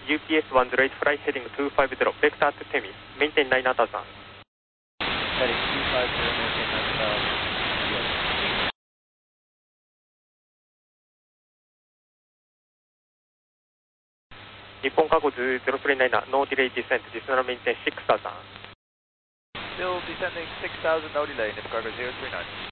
UPS 108 flight heading 250, vector to Temi, maintain 9 ATAZAN. Heading 250, maintain 9 ATAZAN. Nippon Cargo 039, no delay descent, descend maintain 6,000. Still descending 6,000, no delay, Nippon Cargo 039.